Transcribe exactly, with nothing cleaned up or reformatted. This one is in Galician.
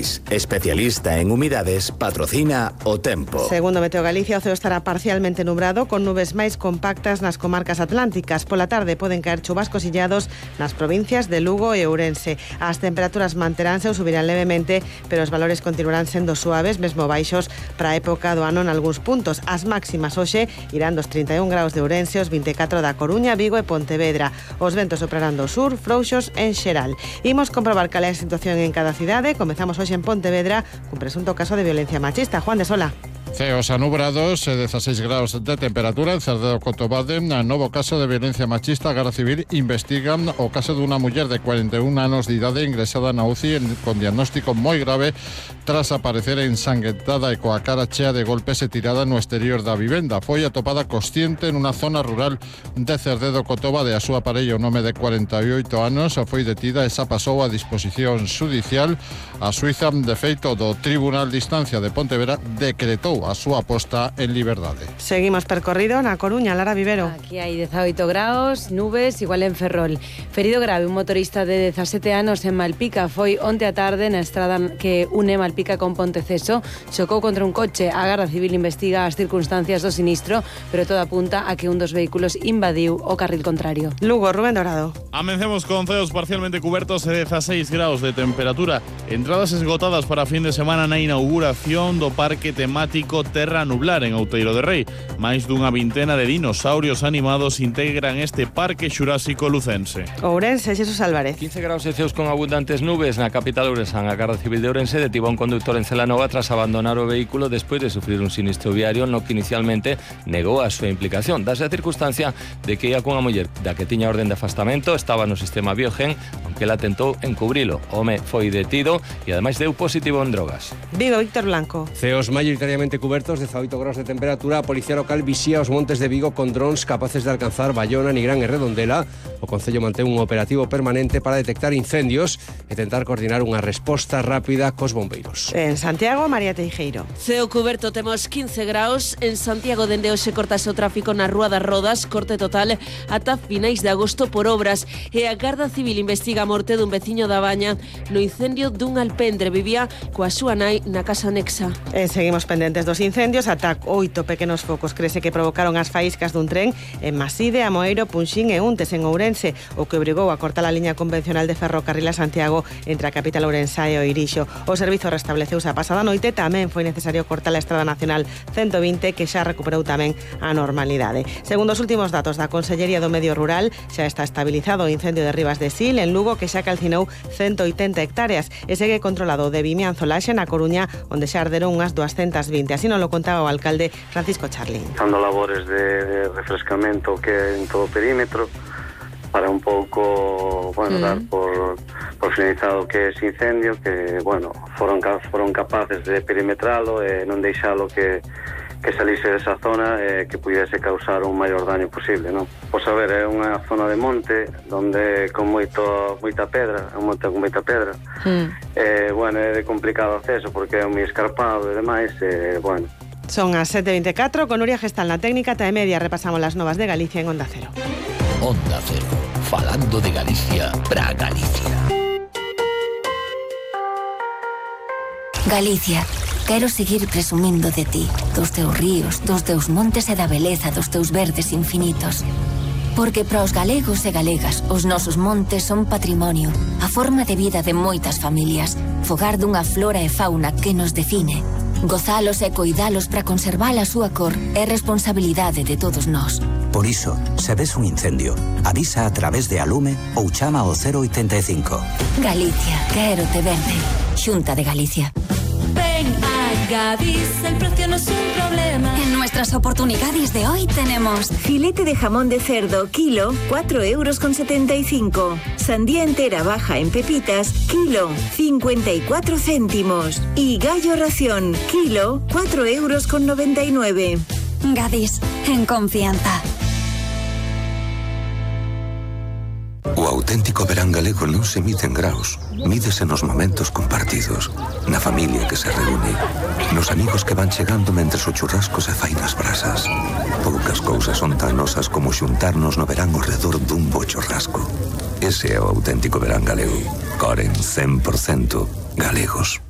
Seis, especialista en humidades, patrocina o tempo. Segundo Meteo Galicia, o ceo estará parcialmente nubrado con nubes máis compactas nas comarcas atlánticas. Pola tarde poden caer chubascos illados nas provincias de Lugo e Ourense. As temperaturas manteránse ou subirán levemente, pero os valores continuarán sendo suaves, mesmo baixos para a época do ano en algúns puntos. As máximas hoxe irán dos trinta e un graus de Ourense, os vinte e catro da Coruña, Vigo e Pontevedra. Os ventos soprarán do sur, frouxos en xeral. Imos comprobar cal é a situación en cada cidade. Comezamos hoxe en Pontevedra cun presunto caso de violencia machista. Juan de Sola. Ceos anubrados, dieciséis graus de temperatura en Cerdedo Cotobade. Novo caso de violencia machista. A Garda Civil investiga o caso dunha muller de cuarenta e un anos de idade ingresada na U C I en, con diagnóstico moi grave tras aparecer ensanguentada e coa cara chea de golpes e tirada no exterior da vivenda. Foi atopada consciente en unha zona rural de Cerdedo Cotobade. A súa parella, o nome de cuarenta e oito anos, foi detida e xa pasou a disposición judicial. A Suiza, de feito, do Tribunal de Instancia de Pontevedra decretou a súa posta en liberdade. Seguimos percorrido na Coruña, Lara Vivero. Aquí hai dezaoito graus, nubes, igual en Ferrol. Ferido grave, un motorista de dezasete anos en Malpica. Foi onte a tarde na estrada que une Malpica con Ponteceso. Chocou contra un coche. A Garda Civil investiga as circunstancias do sinistro, pero todo apunta a que un dos vehículos invadiu o carril contrario. Lugo, Rubén Dorado. Amencemos con ceos parcialmente cubertos e dieciséis graus de temperatura. Entradas esgotadas para fin de semana na inauguración do parque temático Terra Nublar en Outeiro de Rei. Máis dunha vintena de dinosaurios animados integran este parque xurásico lucense. Ourense, Xesús Álvarez. quince graus e ceos con abundantes nubes na capital ourensán. A Garda Civil de Ourense detivo a un conductor en Celanova tras abandonar o vehículo despois de sufrir un sinistro viario no que inicialmente negou a súa implicación. Dase a circunstancia de que ia cunha muller da que tiña orden de afastamento, estaba no sistema Biogen, aunque ela tentou encubrilo. O home foi detido e ademais deu positivo en drogas. Vigo, Víctor Blanco. Ceos maioritariamente cubertos, dezaoito graus de temperatura. A Policía Local vixía os montes de Vigo con drons capaces de alcanzar Bayona, Nigrán e Redondela. O Concello mantén un operativo permanente para detectar incendios e tentar coordinar unha resposta rápida cos bombeiros. En Santiago, María Teijeiro. Ceo cuberto, temos quince graus. En Santiago dende hoxe cortase o tráfico na Rúa das Rodas, corte total ata finais de agosto por obras. E a Garda Civil investiga a morte dun veciño da Baña no incendio dun alpendre. Vivía coa súa nai na casa anexa. E seguimos pendentes dos incendios. Ata oito pequenos focos crese que provocaron as faíscas dun tren en Maside, Amoeiro, Punxín e Untes en Ourense, o que obrigou a cortar a liña convencional de ferrocarril a Santiago entre a capital ourensá e o Irixo. O servizo restableceuse a pasada noite. Tamén foi necesario cortar a Estrada Nacional ciento vinte, que xa recuperou tamén a normalidade. Segundo os últimos datos da Consellería do Medio Rural, xa está estabilizado o incendio de Rivas de Sil en Lugo, que xa calcinou ciento oitenta hectáreas, e segue controlado de Vimianzo Laxe na Coruña, onde xa arderon unhas doscientas vinte. Así non lo contaba o alcalde Francisco Charlín. Dando labores de refrescamento que en todo o perímetro para un pouco, bueno, mm. dar por, por finalizado que ese incendio, que, bueno, foron, foron capaces de perimetralo e non deixalo que que salise desa zona e eh, que pudiese causar un maior daño posible, non? Pois a ver, é unha zona de monte donde con moito moita pedra, é un monte con moita pedra. Mm. Eh, bueno, é de complicado acceso porque é moi escarpado e demais, eh, bueno. Son as sete e veinticuatro, con Nuria Gestal na técnica, ta e media repasamos las novas de Galicia en Onda Cero. Onda Cero, falando de Galicia pra Galicia. Galicia, quero seguir presumindo de ti, dos teus ríos, dos teus montes e da beleza dos teus verdes infinitos. Porque para os galegos e galegas, os nosos montes son patrimonio, a forma de vida de moitas familias, fogar dunha flora e fauna que nos define. Gozalos e coidalos para conservar a súa cor é responsabilidade de todos nós. Por iso, se ves un incendio, avisa a través de Alume ou chama ao cero oitenta e cinco. Galicia, quero te verde. Xunta de Galicia. Ven a Gadis, el precio no es un problema. En nuestras oportunidades de hoy tenemos filete de jamón de cerdo, kilo, cuatro euros con setenta y cinco. Sandía entera baja en pepitas, kilo, cincuenta y cuatro céntimos. Y gallo ración, kilo, cuatro euros con noventa y nueve. Gadis, en confianza. O auténtico verán galego non se mide en graus, mídese nos momentos compartidos, na familia que se reúne, nos amigos que van chegando mentres o churrasco se fai nas brasas. Poucas cousas son tan nosas como xuntarnos no verán ao redor dun bo churrasco. Ese é o auténtico verán galego. Coren cen por cento galegos.